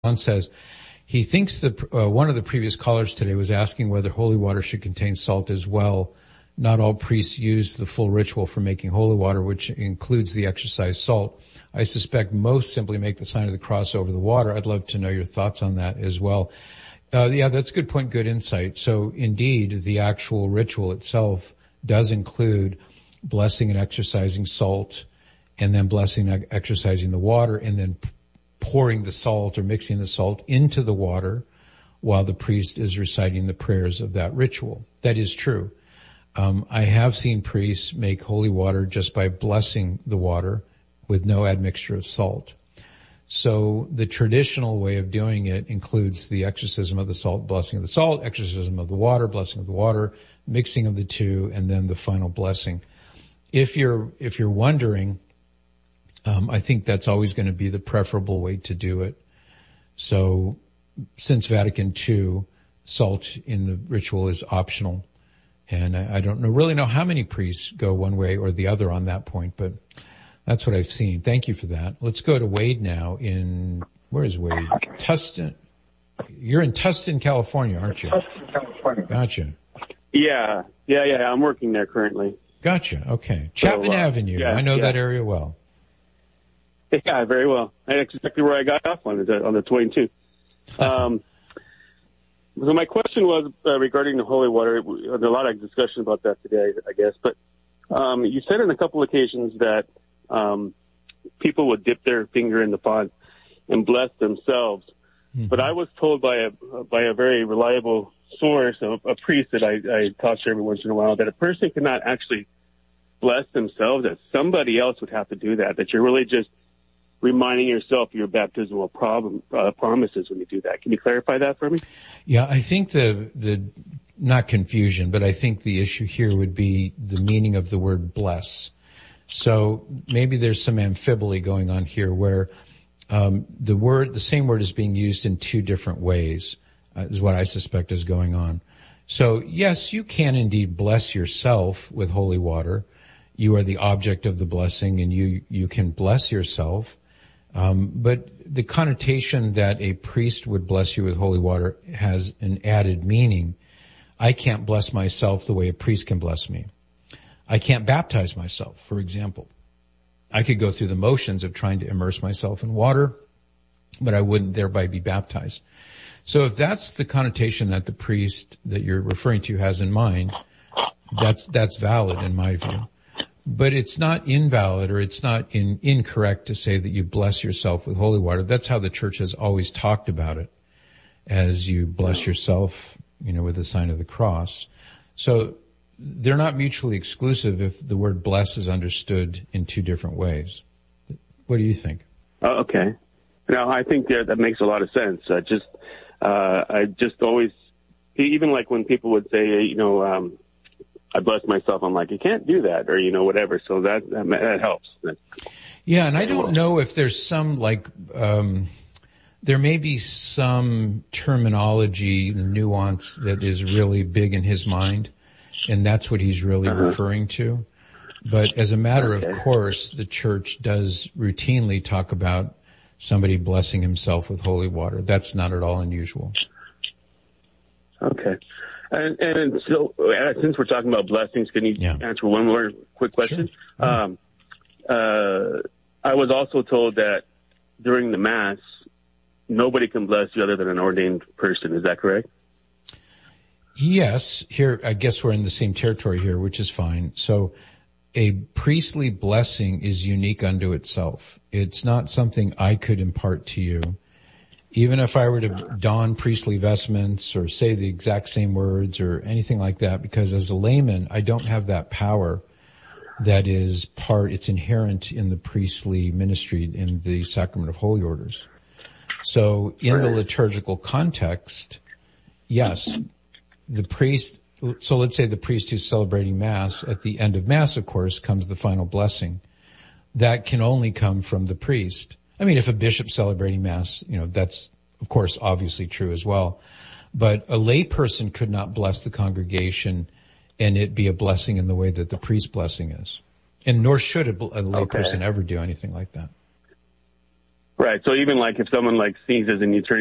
John says he thinks one of the previous callers today was asking whether holy water should contain salt as well. Not all priests use the full ritual for making holy water, which includes the exercise salt. I suspect most simply make the sign of the cross over the water. I'd love to know your thoughts on that as well. Yeah, that's a good point, good insight. So indeed, the actual ritual itself does include blessing and exercising salt, and then blessing and exercising the water, and then pouring the salt or mixing the salt into the water while the priest is reciting the prayers of that ritual. That is true. I have seen priests make holy water just by blessing the water with no admixture of salt. So the traditional way of doing it includes the exorcism of the salt, blessing of the salt, exorcism of the water, blessing of the water, mixing of the two, and then the final blessing. If you're wondering, I think that's always going to be the preferable way to do it. So since Vatican II, salt in the ritual is optional. And I don't really know how many priests go one way or the other on that point, but that's what I've seen. Thank you for that. Let's go to Wade now where is Wade? Tustin. You're in Tustin, California, aren't you? Tustin, California. Gotcha. Yeah. I'm working there currently. Gotcha. Okay. Chapman Avenue. Yeah, I know that area well. Yeah, very well. That's exactly where I got off on the 22. So my question was regarding the holy water. There's a lot of discussion about that today, I guess. But you said on a couple occasions that people would dip their finger in the pot and bless themselves. Mm-hmm. But I was told by a very reliable source, a priest that I talk to every once in a while, that a person cannot actually bless themselves, that somebody else would have to do that, that you're really just reminding yourself of your baptismal promises when you do that. Can you clarify that for me? Yeah, I think the not confusion, but I think the issue here would be the meaning of the word bless. So maybe there's some amphibole going on here where the same word is being used in two different ways, is what I suspect is going on. So yes, you can indeed bless yourself with holy water. You are the object of the blessing, and you can bless yourself. But the connotation that a priest would bless you with holy water has an added meaning. I can't bless myself the way a priest can bless me. I can't baptize myself, for example. I could go through the motions of trying to immerse myself in water, but I wouldn't thereby be baptized. So if that's the connotation that the priest that you're referring to has in mind, that's valid in my view. But it's not invalid, or it's not incorrect to say that you bless yourself with holy water. That's how the church has always talked about it, as you bless yourself, with the sign of the cross. So they're not mutually exclusive if the word bless is understood in two different ways. What do you think? Okay. No, I think that makes a lot of sense. I just always, even like when people would say, I bless myself, I'm like, you can't do that, or, whatever. So that helps. Yeah. And I don't know if there's some there may be some terminology nuance that is really big in his mind, and that's what he's really referring to. But as a matter of course, the church does routinely talk about somebody blessing himself with holy water. That's not at all unusual. Okay. And so, since we're talking about blessings, can you answer one more quick question? Sure. I was also told that during the Mass, nobody can bless you other than an ordained person. Is that correct? Yes. Here, I guess we're in the same territory here, which is fine. So a priestly blessing is unique unto itself. It's not something I could impart to you. Even if I were to don priestly vestments or say the exact same words or anything like that, because as a layman, I don't have that power that is it's inherent in the priestly ministry in the Sacrament of Holy Orders. So in the liturgical context, yes, the priest, so let's say the priest who's celebrating Mass, at the end of Mass, of course, comes the final blessing. That can only come from the priest. I mean, if a bishop's celebrating Mass, that's, of course, obviously true as well. But a lay person could not bless the congregation and it be a blessing in the way that the priest's blessing is. And nor should a lay person ever do anything like that. Right. So even like if someone like sneezes and you turn